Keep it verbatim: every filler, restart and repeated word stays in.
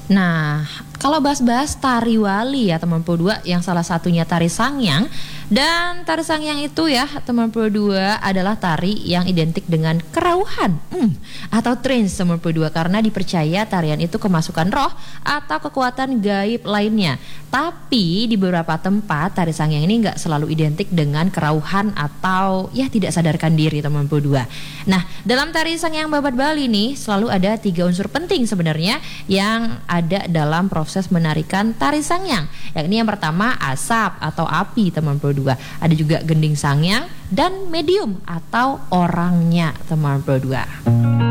Nah, kalau bahas-bahas tari wali ya teman Pro dua, yang salah satunya tari sangyang. Dan tari sangyang itu ya teman Pro dua adalah tari yang identik dengan kerauhan hmm, atau trance teman Pro dua, karena dipercaya tarian itu kemasukan roh atau kekuatan gaib lainnya. Tapi di beberapa tempat tari sangyang ini nggak selalu identik dengan kerauhan atau ya tidak sadarkan diri teman Pro dua. Nah, dalam tari sangyang babat Bali nih selalu ada tiga unsur penting sebenarnya yang ada dalam proses menarikan tari sangyang. Yakni yang pertama asap atau api teman Pro dua. Ada juga gending sangyang dan medium atau orangnya teman Pro dua.